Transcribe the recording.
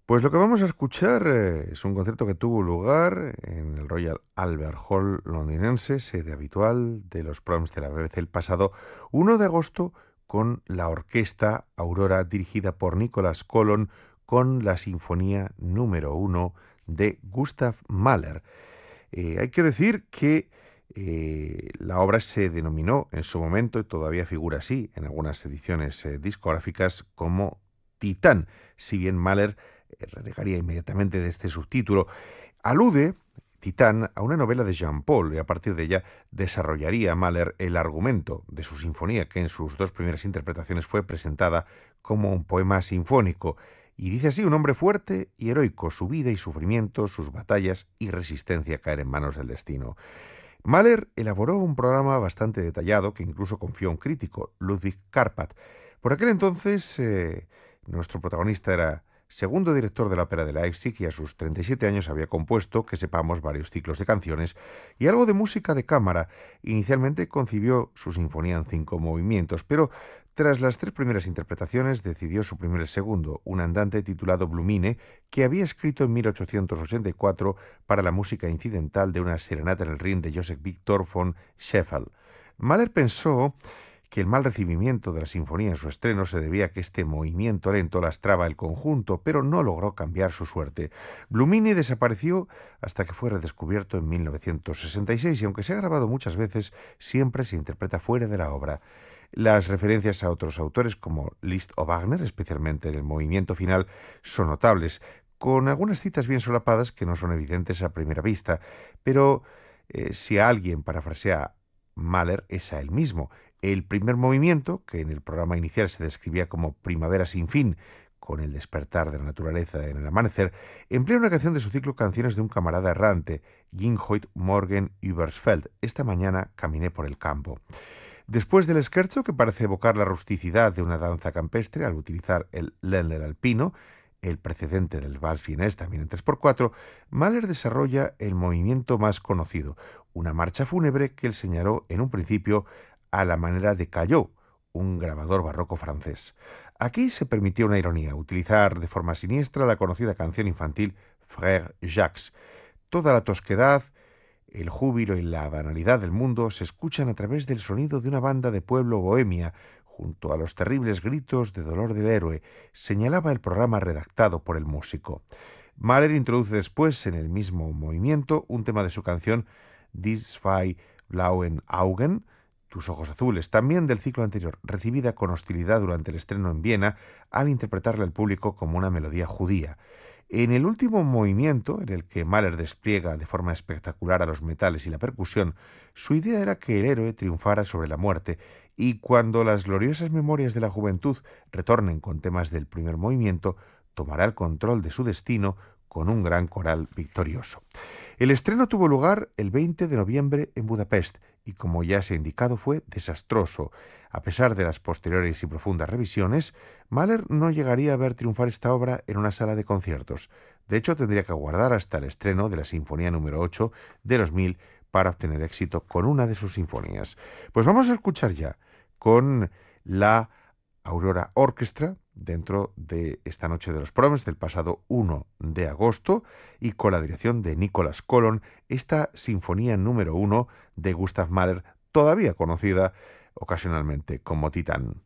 Pues lo que vamos a escuchar es un concierto que tuvo lugar en el Royal Albert Hall londinense, sede habitual de los Proms de la BBC el pasado 1 de agosto con la orquesta Aurora dirigida por Nicholas Collon con la Sinfonía número 1 de Gustav Mahler. Hay que decir que la obra se denominó en su momento, y todavía figura así en algunas ediciones discográficas, como Titán, si bien Mahler renegaría inmediatamente de este subtítulo. Alude Titán a una novela de Jean Paul y a partir de ella desarrollaría Mahler el argumento de su sinfonía, que en sus dos primeras interpretaciones fue presentada como un poema sinfónico. Y dice así: un hombre fuerte y heroico, su vida y sufrimiento, sus batallas y resistencia a caer en manos del destino. Mahler elaboró un programa bastante detallado que incluso confió a un crítico, Ludwig Karpat. Por aquel entonces, nuestro protagonista era segundo director de la Ópera de Leipzig y a sus 37 años había compuesto, que sepamos, varios ciclos de canciones y algo de música de cámara. Inicialmente concibió su sinfonía en 5 movimientos, pero tras las 3 primeras interpretaciones decidió suprimir el segundo, un andante titulado Blumine, que había escrito en 1884 para la música incidental de una serenata en el Rin de Joseph Victor von Scheffel. Mahler pensó que el mal recibimiento de la sinfonía en su estreno se debía a que este movimiento lento lastraba el conjunto, pero no logró cambiar su suerte. Blumini desapareció hasta que fue redescubierto en 1966 y aunque se ha grabado muchas veces, siempre se interpreta fuera de la obra. Las referencias a otros autores como Liszt o Wagner, especialmente en el movimiento final, son notables, con algunas citas bien solapadas que no son evidentes a primera vista, pero si a alguien parafrasea Mahler es a él mismo. El primer movimiento, que en el programa inicial se describía como Primavera sin fin, con el despertar de la naturaleza en el amanecer, emplea una canción de su ciclo Canciones de un camarada errante, Ging heut Morgen übers Feld. Esta mañana caminé por el campo. Después del scherzo, que parece evocar la rusticidad de una danza campestre al utilizar el Ländler alpino, el precedente del vals vienés también en 3x4, Mahler desarrolla el movimiento más conocido, una marcha fúnebre que él señaló en un principio a la manera de Caillou, un grabador barroco francés. Aquí se permitió una ironía, utilizar de forma siniestra la conocida canción infantil Frère Jacques. Toda la tosquedad, el júbilo y la banalidad del mundo se escuchan a través del sonido de una banda de pueblo bohemia, junto a los terribles gritos de dolor del héroe, señalaba el programa redactado por el músico. Mahler introduce después, en el mismo movimiento, un tema de su canción Die zwei blauen Augen, Tus ojos azules, también del ciclo anterior, recibida con hostilidad durante el estreno en Viena, al interpretarla al público como una melodía judía. En el último movimiento, en el que Mahler despliega de forma espectacular a los metales y la percusión, su idea era que el héroe triunfara sobre la muerte, y cuando las gloriosas memorias de la juventud retornen con temas del primer movimiento, tomará el control de su destino con un gran coral victorioso. El estreno tuvo lugar el 20 de noviembre en Budapest y, como ya se ha indicado, fue desastroso. A pesar de las posteriores y profundas revisiones, Mahler no llegaría a ver triunfar esta obra en una sala de conciertos. De hecho, tendría que aguardar hasta el estreno de la Sinfonía número 8 de los 1000 para obtener éxito con una de sus sinfonías. Pues vamos a escuchar ya con la Aurora Orchestra dentro de esta noche de los Proms del pasado 1 de agosto y con la dirección de Nicholas Collon, esta Sinfonía número 1 de Gustav Mahler, todavía conocida ocasionalmente como Titán.